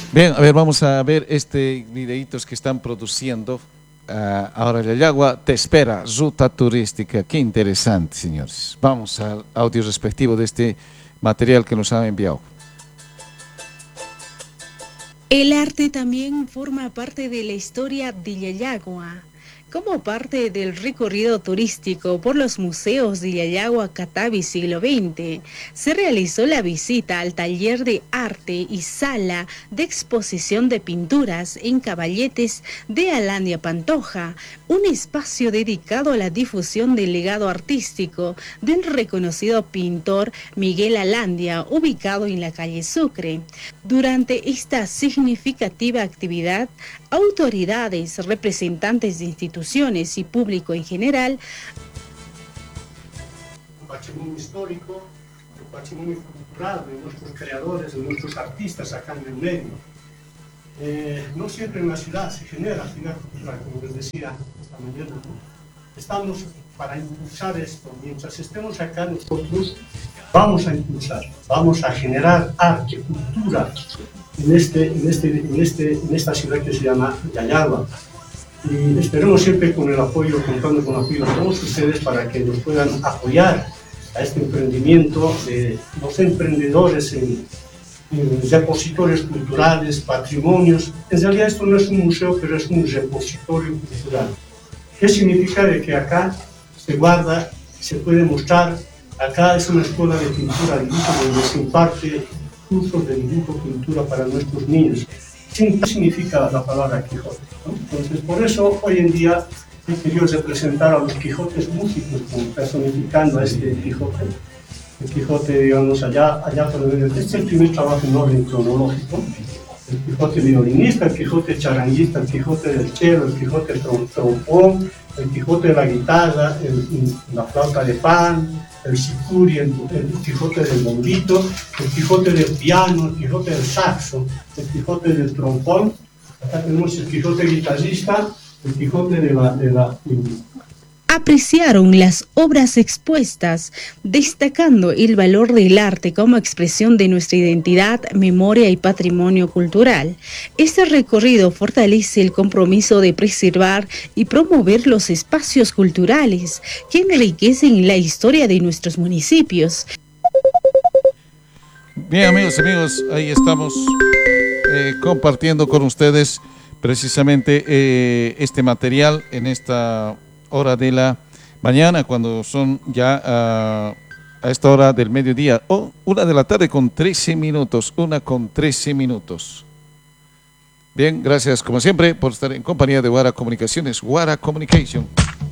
Bien, a ver, vamos a ver este videitos que están produciendo. Ahora Yayagua te espera, ruta turística. Qué interesante, señores. Vamos al audio respectivo de este material que nos han enviado. El arte también forma parte de la historia de Yayagua. Como parte del recorrido turístico por los museos de Yayagua, Catavi siglo XX, se realizó la visita al taller de arte y sala de exposición de pinturas en Caballetes de Alandia Pantoja, un espacio dedicado a la difusión del legado artístico del reconocido pintor Miguel Alandia, ubicado en la calle Sucre. Durante esta significativa actividad, autoridades, representantes de instituciones y público en general. Un patrimonio histórico, un patrimonio cultural de nuestros creadores, de nuestros artistas acá en el medio. No siempre en la ciudad se genera actividad cultural, como les decía esta mañana. Estamos para impulsar esto. Mientras estemos acá nosotros, vamos a impulsar, vamos a generar arte, cultura, en esta ciudad que se llama Yayagua. Y esperemos siempre con el apoyo, contando con el apoyo de todos ustedes para que nos puedan apoyar a este emprendimiento de los emprendedores en repositorios culturales, patrimonios. En realidad esto no es un museo, pero es un repositorio cultural. ¿Qué significa? De que acá se guarda, se puede mostrar. Acá es una escuela de pintura, dibujo, donde se imparte cursos de dibujo, pintura para nuestros niños. ¿Qué significa la palabra Quijote? ¿No? Entonces, por eso, hoy en día, he querido representar a los Quijotes músicos, personificando a este Quijote. El Quijote, digamos, allá por el medio. Este es el primer trabajo en orden cronológico. El Quijote violinista, el Quijote charanguista, el Quijote del cello, el Quijote trompón, el Quijote de la guitarra, la flauta de pan, el sicuri, el Quijote del bombito, el Quijote del piano, el Quijote del saxo, el Quijote del trompón. Acá tenemos el Quijote guitarrista, el Quijote de la Apreciaron las obras expuestas, destacando el valor del arte como expresión de nuestra identidad, memoria y patrimonio cultural. Este recorrido fortalece el compromiso de preservar y promover los espacios culturales que enriquecen la historia de nuestros municipios. Bien, amigos, ahí estamos compartiendo con ustedes precisamente este material en esta hora de la mañana, cuando son ya a esta hora del mediodía, o 1 de la tarde con 13 minutos, 1:13. Bien, gracias como siempre por estar en compañía de Guara Comunicaciones, Guara Communication.